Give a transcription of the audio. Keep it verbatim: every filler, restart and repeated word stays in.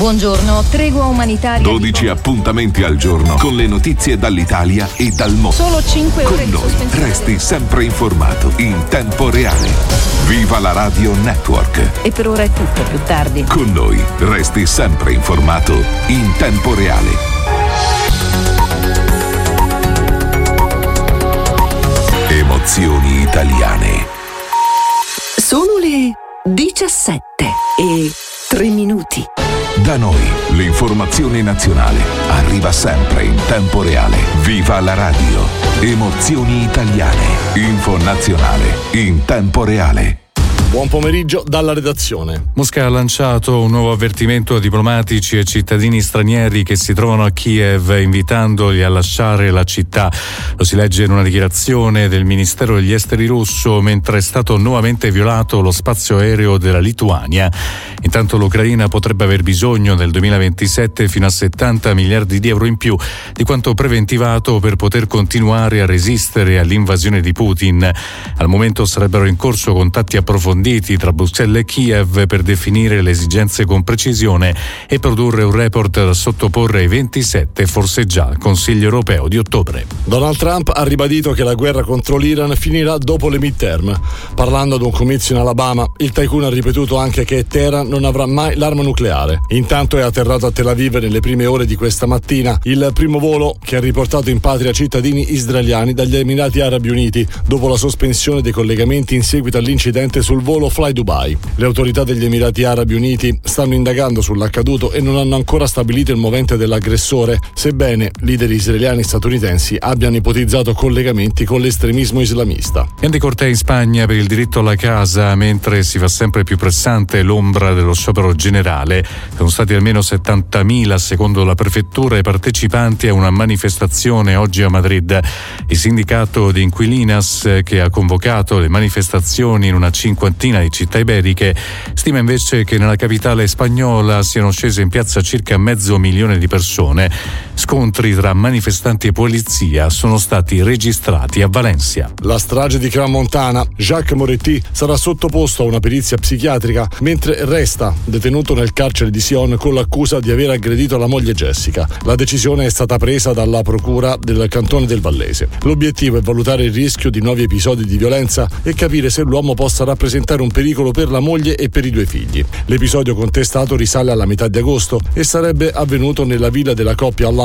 Buongiorno, tregua umanitaria. dodici appuntamenti al giorno con le notizie dall'Italia e dal mondo. Solo cinque ore con di noi sospensione. resti sempre informato in tempo reale. Viva la Radio Network. E per ora è tutto, più tardi. Con noi resti sempre informato in tempo reale. Emozioni italiane. Sono le diciassette e tre minuti. Da noi l'informazione nazionale arriva sempre in tempo reale. Viva la radio. Emozioni italiane. Info nazionale in tempo reale. Buon pomeriggio dalla redazione. Mosca ha lanciato un nuovo avvertimento a diplomatici e cittadini stranieri che si trovano a Kiev, invitandoli a lasciare la città. Lo si legge in una dichiarazione del Ministero degli Esteri russo, mentre è stato nuovamente violato lo spazio aereo della Lituania. Intanto l'Ucraina potrebbe aver bisogno nel duemilaventisette fino a settanta miliardi di euro in più di quanto preventivato per poter continuare a resistere all'invasione di Putin. Al momento sarebbero in corso contatti approfonditi tra Bruxelles e Kiev per definire le esigenze con precisione e produrre un report da sottoporre ai ventisette, forse già al Consiglio europeo di ottobre. Donald Trump ha ribadito che la guerra contro l'Iran finirà dopo le midterm. Parlando ad un comizio in Alabama, il tycoon ha ripetuto anche che Teheran non avrà mai l'arma nucleare. Intanto è atterrato a Tel Aviv nelle prime ore di questa mattina il primo volo che ha riportato in patria cittadini israeliani dagli Emirati Arabi Uniti dopo la sospensione dei collegamenti in seguito all'incidente sul volo Fly Dubai. Le autorità degli Emirati Arabi Uniti stanno indagando sull'accaduto e non hanno ancora stabilito il movente dell'aggressore, sebbene leader israeliani e statunitensi abbiano ipotizzato collegamenti con l'estremismo islamista. Grande corteo in Spagna per il diritto alla casa, mentre si fa sempre più pressante l'ombra dello sciopero generale. Sono stati almeno settantamila, secondo la prefettura, i partecipanti a una manifestazione oggi a Madrid. Il sindacato di Inquilinas, che ha convocato le manifestazioni in una cinquantina di città iberiche, stima invece che nella capitale spagnola siano scese in piazza circa mezzo milione di persone. Scontri tra manifestanti e polizia sono stati registrati a Valencia. La strage di Crans-Montana, Jacques Moretti sarà sottoposto a una perizia psichiatrica mentre resta detenuto nel carcere di Sion con l'accusa di aver aggredito la moglie Jessica. La decisione è stata presa dalla procura del cantone del Vallese. L'obiettivo è valutare il rischio di nuovi episodi di violenza e capire se l'uomo possa rappresentare un pericolo per la moglie e per i due figli. L'episodio contestato risale alla metà di agosto e sarebbe avvenuto nella villa della coppia a